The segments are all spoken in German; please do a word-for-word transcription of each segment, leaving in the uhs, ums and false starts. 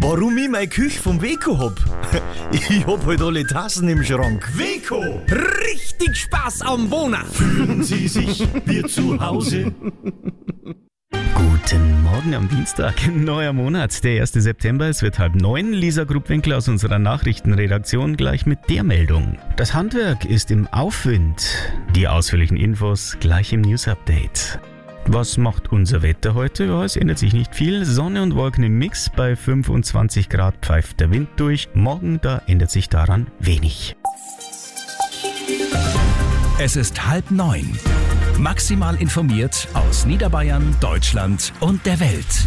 Warum ich meine Küche vom Weco hab? Ich hab halt alle Tassen im Schrank. Weco, richtig Spaß am Wohnen. fühlen Sie sich wie zu Hause. Guten Morgen am Dienstag, neuer Monat, der erste September, es wird halb neun. Lisa Grubwinkler aus unserer Nachrichtenredaktion gleich mit der Meldung. Das Handwerk ist im Aufwind. Die ausführlichen Infos gleich im News-Update. Was macht unser Wetter heute? Ja, es ändert sich nicht viel. Sonne und Wolken im Mix. Bei fünfundzwanzig Grad pfeift der Wind durch. Morgen, da ändert sich daran wenig. Es ist halb neun. Maximal informiert aus Niederbayern, Deutschland und der Welt.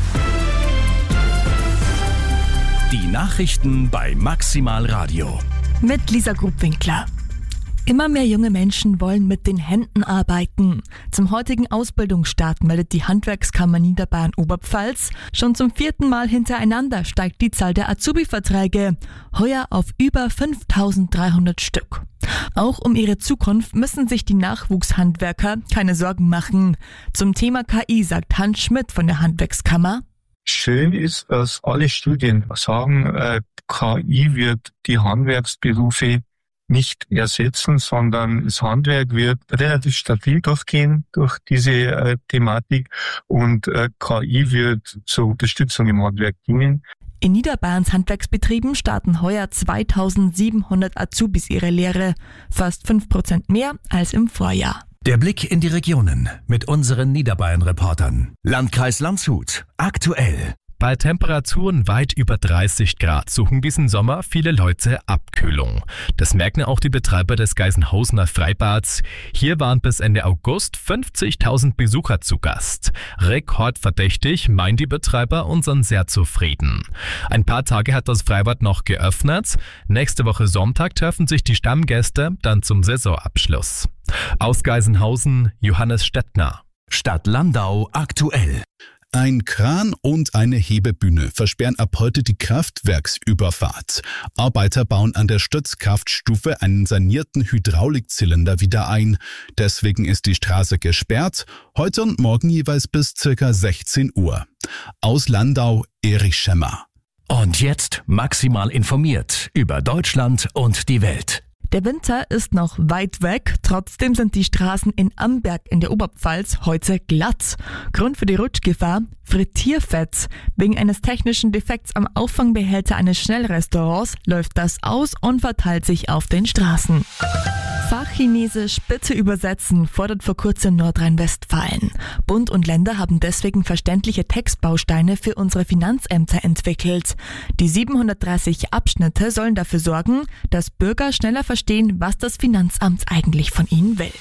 Die Nachrichten bei Maximal Radio. Mit Lisa Grubwinkler. Immer mehr junge Menschen wollen mit den Händen arbeiten. Zum heutigen Ausbildungsstart meldet die Handwerkskammer Niederbayern-Oberpfalz. Schon zum vierten Mal hintereinander steigt die Zahl der Azubi-Verträge. Heuer auf über fünftausenddreihundert Stück. Auch um ihre Zukunft müssen sich die Nachwuchshandwerker keine Sorgen machen. Zum Thema K I sagt Hans Schmidt von der Handwerkskammer: Schön ist, dass alle Studien sagen, äh, K I wird die Handwerksberufe nicht ersetzen, sondern das Handwerk wird relativ stabil durchgehen durch diese äh, Thematik und äh, K I wird zur Unterstützung im Handwerk dienen. In Niederbayerns Handwerksbetrieben starten heuer zweitausendsiebenhundert Azubis ihre Lehre, fast fünf Prozent mehr als im Vorjahr. Der Blick in die Regionen mit unseren Niederbayern-Reportern. Landkreis Landshut, aktuell. Bei Temperaturen weit über dreißig Grad suchen diesen Sommer viele Leute Abkühlung. Das merken auch die Betreiber des Geisenhausener Freibads. Hier waren bis Ende August fünfzigtausend Besucher zu Gast. Rekordverdächtig, meinen die Betreiber und sind sehr zufrieden. Ein paar Tage hat das Freibad noch geöffnet. Nächste Woche Sonntag treffen sich die Stammgäste dann zum Saisonabschluss. Aus Geisenhausen, Johannes Stettner. Stadt Landau, aktuell. Ein Kran und eine Hebebühne versperren ab heute die Kraftwerksüberfahrt. Arbeiter bauen an der Stützkraftstufe einen sanierten Hydraulikzylinder wieder ein. Deswegen ist die Straße gesperrt, heute und morgen jeweils bis ca. sechzehn Uhr. Aus Landau, Erich Schemmer. Und jetzt maximal informiert über Deutschland und die Welt. Der Winter ist noch weit weg, trotzdem sind die Straßen in Amberg in der Oberpfalz heute glatt. Grund für die Rutschgefahr: Frittierfett. Wegen eines technischen Defekts am Auffangbehälter eines Schnellrestaurants läuft das aus und verteilt sich auf den Straßen. Fachchinesisch bitte übersetzen, fordert vor kurzem Nordrhein-Westfalen. Bund und Länder haben deswegen verständliche Textbausteine für unsere Finanzämter entwickelt. Die siebenhundertdreißig Abschnitte sollen dafür sorgen, dass Bürger schneller verstehen, was das Finanzamt eigentlich von ihnen will.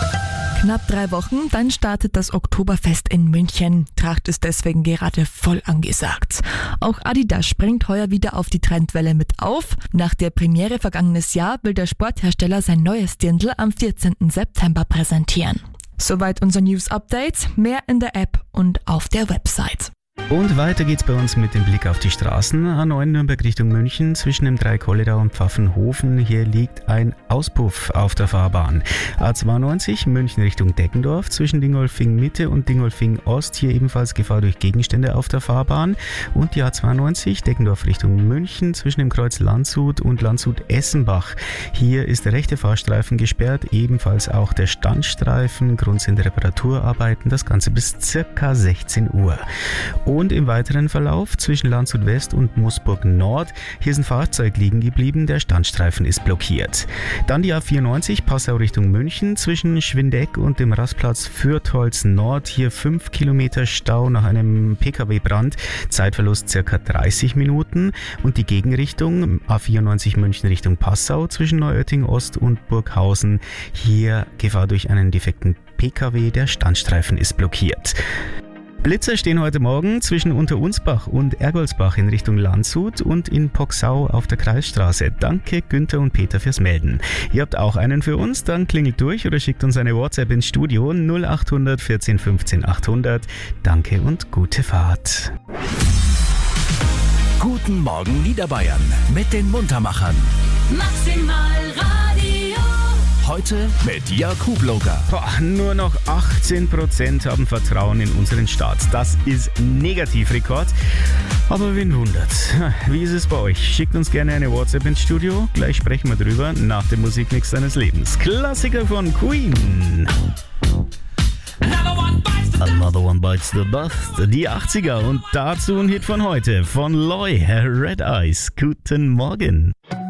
Knapp drei Wochen, dann startet das Oktoberfest in München. Tracht ist deswegen gerade voll angesagt. Auch Adidas springt heuer wieder auf die Trendwelle mit auf. Nach der Premiere vergangenes Jahr will der Sporthersteller sein neues Dirndl am vierzehnten September präsentieren. Soweit unser News-Update. Mehr in der App und auf der Website. Und weiter geht's bei uns mit dem Blick auf die Straßen. A neun Nürnberg Richtung München zwischen dem Dreikolledau und Pfaffenhofen. Hier liegt ein Auspuff auf der Fahrbahn. A zweiundneunzig München Richtung Deggendorf zwischen Dingolfing Mitte und Dingolfing Ost. Hier ebenfalls Gefahr durch Gegenstände auf der Fahrbahn. Und die A zweiundneunzig Deggendorf Richtung München zwischen dem Kreuz Landshut und Landshut-Essenbach. Hier ist der rechte Fahrstreifen gesperrt, ebenfalls auch der Standstreifen. Grund sind Reparaturarbeiten, das Ganze bis circa sechzehn Uhr. Und im weiteren Verlauf zwischen Landshut West und Moosburg Nord, hier ist ein Fahrzeug liegen geblieben, der Standstreifen ist blockiert. Dann die A vierundneunzig Passau Richtung München zwischen Schwindeck und dem Rastplatz Fürtholz Nord, hier fünf Kilometer Stau nach einem Pkw-Brand, Zeitverlust circa dreißig Minuten. Und die Gegenrichtung A vierundneunzig München Richtung Passau zwischen Neuötting Ost und Burghausen, hier Gefahr durch einen defekten Pkw, der Standstreifen ist blockiert. Blitzer stehen heute Morgen zwischen Unterunsbach und Ergolsbach in Richtung Landshut und in Poxau auf der Kreisstraße. Danke Günther und Peter fürs Melden. Ihr habt auch einen für uns? Dann klingelt durch oder schickt uns eine WhatsApp ins Studio null acht hundert vierzehn fünfzehn achthundert. Danke und gute Fahrt. Guten Morgen Niederbayern mit den Muntermachern. Maximal Radio. Heute mit Jakub Loger. Boah, nur noch achtzehn Prozent haben Vertrauen in unseren Staat. Das ist Negativrekord. Aber wen wundert's? Wie ist es bei euch? Schickt uns gerne eine WhatsApp ins Studio. Gleich sprechen wir drüber nach dem Musikmix deines Lebens. Klassiker von Queen. Another One Bites the Dust. Die achtziger und dazu ein Hit von heute von Loy, Red Eyes. Guten Morgen.